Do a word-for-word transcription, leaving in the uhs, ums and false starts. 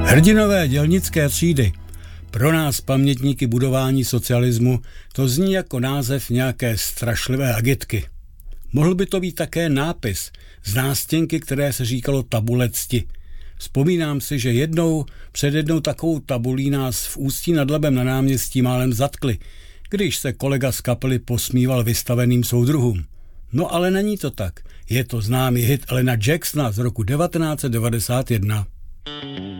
Hrdinové dělnické třídy. Pro nás pamětníky budování socialismu to zní jako název nějaké strašlivé agitky. Mohl by to být také nápis z nástěnky, které se říkalo tabule cti. Vzpomínám si, že jednou před jednou takovou tabulí nás v Ústí nad Labem na náměstí málem zatkli, když se kolega z kapely posmíval vystaveným soudruhům. No ale není to tak. Je to známý hit Alana Jacksona z roku devatenáct set devadesát jedna.